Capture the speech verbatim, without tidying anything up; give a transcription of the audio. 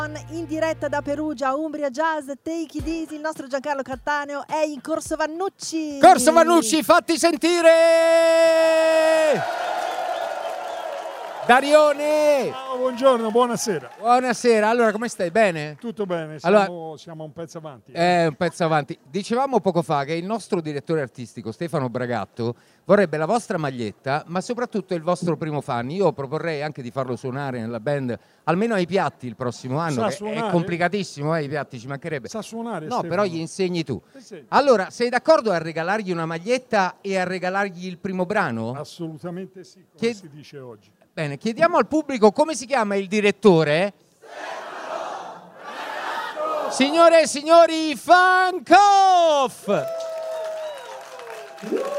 In diretta da Perugia, Umbria Jazz, Take It Easy, il nostro Giancarlo Cattaneo è in Corso Vannucci. Corso Vannucci, fatti sentire! Darione! Ciao, buongiorno, buonasera. Buonasera, allora come stai? Bene? Tutto bene, siamo, Allora, siamo un pezzo avanti. Eh, un pezzo avanti. Dicevamo poco fa che il nostro direttore artistico Stefano Bragatto vorrebbe la vostra maglietta, ma soprattutto il vostro primo fan. Io proporrei anche di farlo suonare nella band, almeno ai piatti il prossimo anno. Sa Che suonare? è complicatissimo, eh, i piatti ci mancherebbe. Sa suonare, No, Stefano? però gli insegni tu. Eh sì. Allora, sei d'accordo a regalargli una maglietta e a regalargli il primo brano? Assolutamente sì, come Che- si dice oggi. Bene, chiediamo al pubblico come si chiama il direttore. Signore e signori, Funk Off!